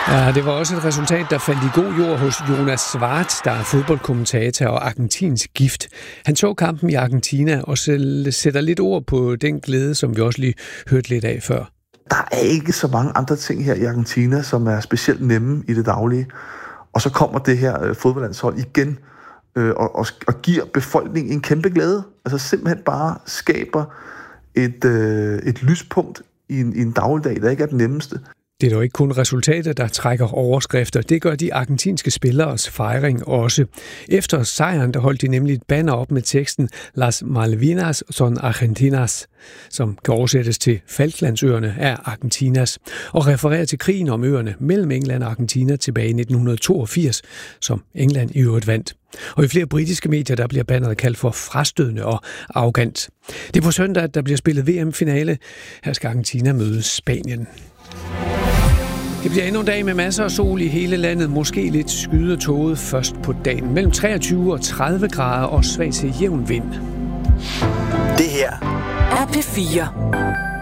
Ja, det var også et resultat, der faldt i god jord hos Jonas Svart, der er fodboldkommentator og argentinsk gift. Han så kampen i Argentina og sætter lidt ord på den glæde, som vi også lige hørte lidt af før. Der er ikke så mange andre ting her i Argentina, som er specielt nemme i det daglige. Og så kommer det her fodboldlandshold igen og giver befolkningen en kæmpe glæde. Altså simpelthen bare skaber et lyspunkt i en dagligdag, der ikke er den nemmeste. Det er dog ikke kun resultater, der trækker overskrifter. Det gør de argentinske spilleres fejring også. Efter sejren, der holdt de nemlig et banner op med teksten Las Malvinas son Argentinas, som kan oversættes til Falklandsøerne er Argentinas, og refererer til krigen om øerne mellem England og Argentina tilbage i 1982, som England i øvrigt vandt. Og i flere britiske medier, der bliver banneret kaldt for frastødende og arrogant. Det er på søndag, at der bliver spillet VM-finale. Her skal Argentina møde Spanien. Det bliver endnu en dag med masser af sol i hele landet, måske lidt skydertåget først på dagen. Mellem 23 og 30 grader og svag til jævn vind. Det her er P4.